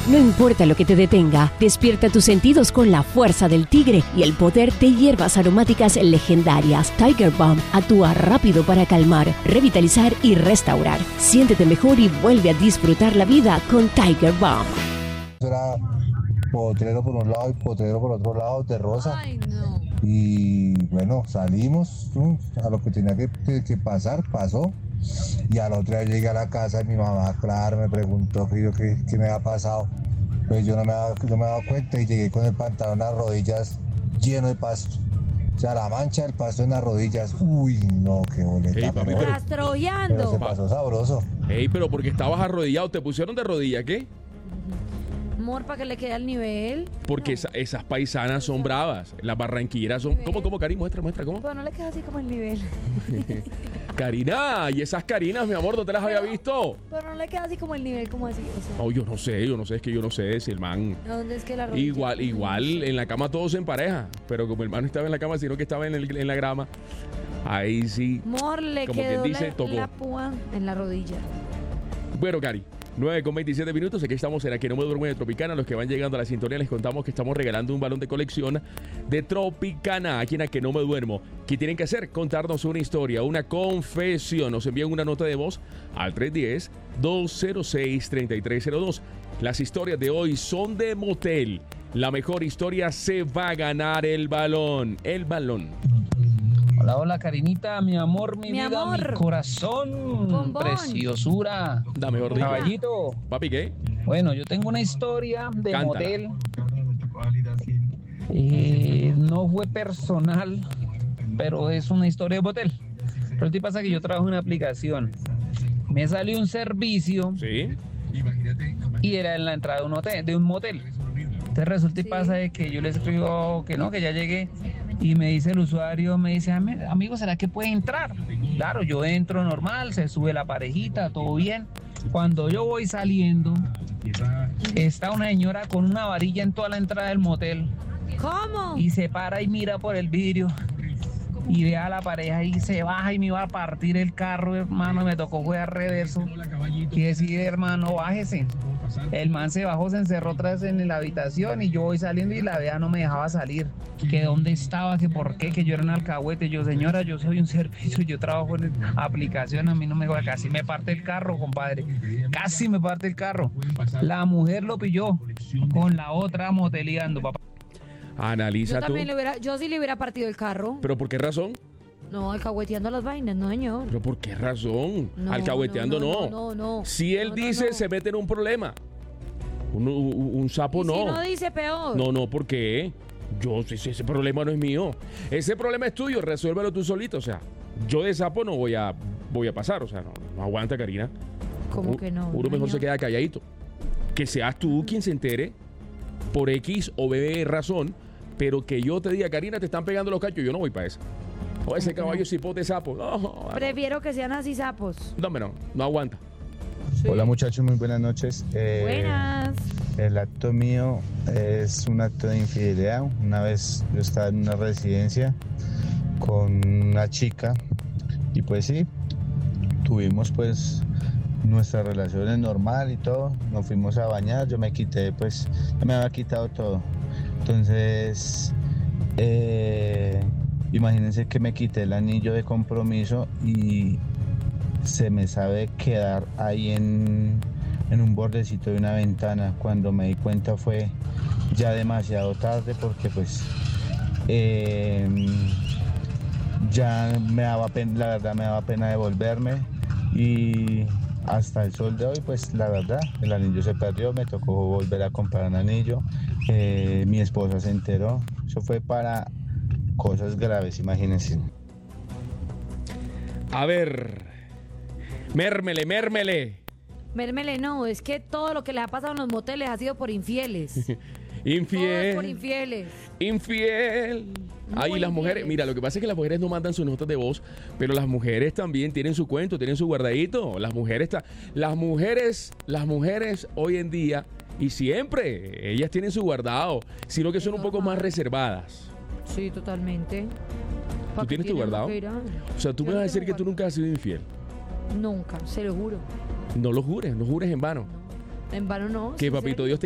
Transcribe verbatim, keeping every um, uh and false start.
No importa lo que te detenga, despierta tus sentidos con la fuerza del tigre y el poder de hierbas aromáticas legendarias. Tiger Balm actúa rápido para calmar, revitalizar y restaurar. Siéntete mejor y vuelve a disfrutar la vida con Tiger Balm. Era potrero por un lado y potrero por otro lado de rosa. Ay, no. Y bueno, salimos uh, a lo que tenía que, que, que pasar, pasó. Y al otro día llegué a la casa y mi mamá, claro, me preguntó que yo qué, qué me había pasado. Pues yo no me, había, no me había dado cuenta y llegué con el pantalón a las rodillas lleno de pasto. O sea, la mancha del pasto en las rodillas. Uy, no, qué boleta. Ey, papi, pero, pero- Rastrollando. pero se pasó sabroso. Ey, pero porque estabas arrodillado, ¿te pusieron de rodilla, qué? Amor, para que le quede al nivel. Porque esa- esas paisanas son bravas. Las barranquilleras son... ¿Cómo, cómo, Cari? Muestra, muestra, ¿cómo? Pero no le queda así como el nivel. Karina, y esas Carinas, mi amor, ¿no te las había visto? Pero no le queda así como el nivel, como así. O sea, No, yo no sé, yo no sé, es que yo no sé si el man... ¿dónde es que la rodilla? Igual, igual en la cama todos en pareja, pero como el man no estaba en la cama, sino que estaba en, el- en la grama, ahí sí. Amor, le Como quedó quien dice, la, tocó. la púa en la rodilla. Bueno, Cari, nueve con veintisiete minutos, aquí estamos en Aquí No Me Duermo de Tropicana. Los que van llegando a la sintonía les contamos que estamos regalando un balón de colección de Tropicana aquí en Aquí No Me Duermo. ¿Qué tienen que hacer? Contarnos una historia, una confesión. Nos envían una nota de voz al tres uno cero, dos cero seis, tres tres cero dos. Las historias de hoy son de motel. La mejor historia se va a ganar el balón. El balón. Hola, hola, Karinita, mi amor, mi, Mi vida, amor. mi corazón, Bombón. preciosura, Da mejor dicho. caballito. Papi, ¿qué? Bueno, yo tengo una historia de Cántala. motel. Eh, no fue personal, pero es una historia de motel. Pero lo que pasa es que yo trabajo en una aplicación. Me salió un servicio Sí. y era en la entrada de un hotel, de un motel. Entonces resulta y Sí. pasa de que yo le escribo que no, que ya llegué. Y me dice el usuario, me dice, "Ami- amigo, ¿será que puede entrar?" Claro, yo entro normal, se sube la parejita, todo bien. Cuando yo voy saliendo, está una señora con una varilla en toda la entrada del motel ¿Cómo? y se para y mira por el vidrio y ve a la pareja y se baja y me iba a partir el carro, hermano, me tocó jugar reverso y decir, hermano, bájese. El man se bajó, se encerró otra vez en la habitación y yo voy saliendo y la vea no me dejaba salir. Que dónde estaba, que por qué, que yo era un alcahuete. Yo, señora, yo soy un servicio, yo trabajo en aplicación, a mí no me va, casi me parte el carro, compadre. Casi me parte el carro. La mujer lo pilló con la otra moteleando, papá. Analiza Yo tú. también le hubiera, yo sí le hubiera partido el carro. ¿Pero por qué razón? No, alcahueteando las vainas, no, señor. ¿Pero por qué razón? No, Alcahueteando no. no. No, no, no. Si él No, no, dice, no. se mete en un problema. Un, un- un sapo Y no. si no dice peor. No, no, ¿por qué? Yo, si si ese problema no es mío. Ese problema es tuyo, resuélvelo tú solito. O sea, yo de sapo no voy a, voy a pasar. O sea, no, no aguanta, Karina. ¿Cómo U- que no? Uno mejor señor? se queda calladito. Que seas tú quien se entere por X o B razón, pero que yo te diga, Karina, te están pegando los cachos, yo no voy para eso. O ese caballo cipote sapo. No, no, Prefiero que sean así sapos. no, no, no aguanta. Sí. Hola muchachos, muy buenas noches. Eh, Buenas. El acto mío es un acto de infidelidad. Una vez yo estaba en una residencia con una chica y pues sí, tuvimos pues nuestras relaciones normal y todo. Nos fuimos a bañar, yo me quité pues, ya me había quitado todo. Entonces, eh, imagínense que me quité el anillo de compromiso y se me sabe quedar ahí en, en un bordecito de una ventana. Cuando me di cuenta fue ya demasiado tarde porque pues eh, ya me daba pena, la verdad me daba pena devolverme y hasta el sol de hoy pues la verdad el anillo se perdió, me tocó volver a comprar un anillo, eh, mi esposa se enteró, eso fue para cosas graves, imagínense. A ver. Mérmele, mérmele. Mérmele, no, es que todo lo que les ha pasado en los moteles ha sido por infieles. Todo es por Infiel. infieles. Infiel. Ay, Muy las mujeres, infieles. mira, lo que pasa es que las mujeres no mandan sus notas de voz, pero las mujeres también tienen su cuento, tienen su guardadito. Las mujeres, está, las mujeres, las mujeres hoy en día y siempre, ellas tienen su guardado, sino que son un poco más reservadas. Sí, totalmente. ¿Pa' ¿Tú qué tienes tu tienen guardado? que ir a- O sea, tú Yo me no vas a decir tengo que tú nunca has sido infiel. Nunca, se lo juro. No lo jures, no jures en vano. En vano no. Que ¿en papito serio? Dios te